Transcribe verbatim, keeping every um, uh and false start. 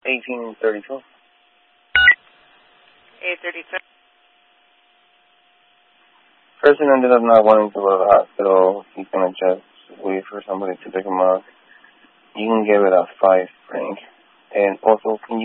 eighteen thirty-two. eight thirty-two. Person ended up not wanting to go to the hospital. He's going to just wait for somebody to pick him up. You can give it a five, Frank. And also, can you